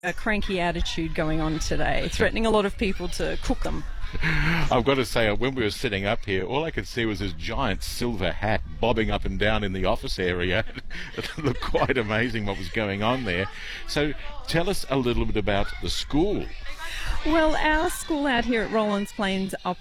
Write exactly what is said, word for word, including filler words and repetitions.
a cranky attitude going on today, threatening a lot of people to cook them. I've got to say, when we were sitting up here, all I could see was this giant silver hat bobbing up and down in the office area. It looked quite amazing what was going on there. So tell us a little bit about the school. Well, our school out here at Rollins Plains